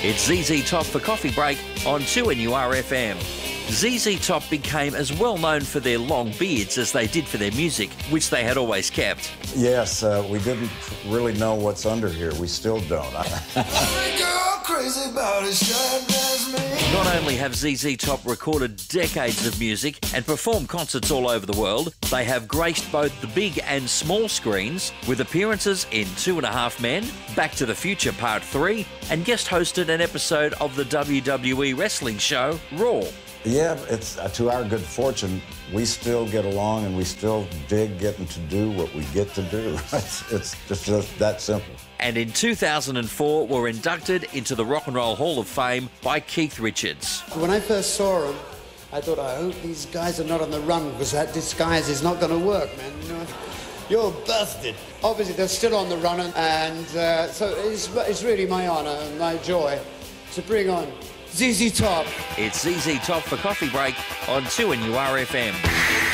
It's ZZ Top for Coffee Break on 2NURFM. ZZ Top became as well known for their long beards as they did for their music, which they had always kept. Yes, we didn't really know what's under here. We still don't. Not only have ZZ Top recorded decades of music and performed concerts all over the world, they have graced both the big and small screens with appearances in 2.5 Men, Back to the Future Part 3, and guest hosted an episode of the WWE wrestling show Raw. Yeah, it's to our good fortune, we still get along and we still dig getting to do what we get to do. It's just that simple. And in 2004 were inducted into the Rock and Roll Hall of Fame by Keith Richards. When I first saw them, I thought, I hope these guys are not on the run because that disguise is not going to work, man. You know, you're busted. Obviously, they're still on the run, and so it's really my honour and my joy to bring on ZZ Top. It's ZZ Top for Coffee Break on 2NURFM.